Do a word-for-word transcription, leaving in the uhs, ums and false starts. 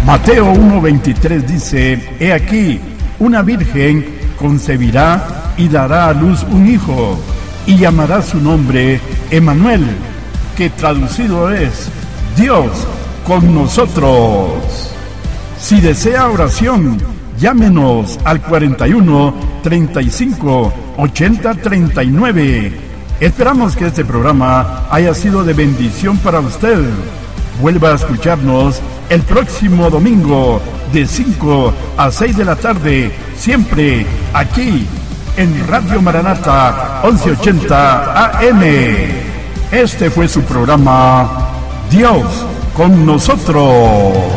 Mateo uno veintitrés dice: He aquí, una virgen concebirá y dará a luz un hijo, y llamará su nombre Emmanuel, que traducido es Dios con nosotros. Si desea oración, llámenos al cuarenta y uno, treinta y cinco, ochenta, treinta y nueve. Esperamos que este programa haya sido de bendición para usted. Vuelva a escucharnos el próximo domingo de cinco a seis de la tarde, siempre aquí en Radio Maranata once ochenta A M. Este fue su programa Dios con nosotros.